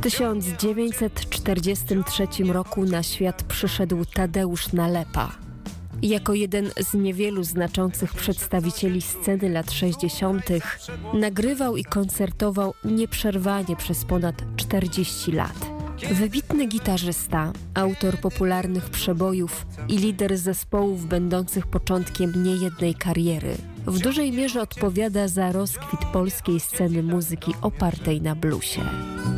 W 1943 roku na świat przyszedł Tadeusz Nalepa. Jako jeden z niewielu znaczących przedstawicieli sceny lat 60. nagrywał i koncertował nieprzerwanie przez ponad 40 lat. Wybitny gitarzysta, autor popularnych przebojów i lider zespołów będących początkiem niejednej kariery, w dużej mierze odpowiada za rozkwit polskiej sceny muzyki opartej na bluesie.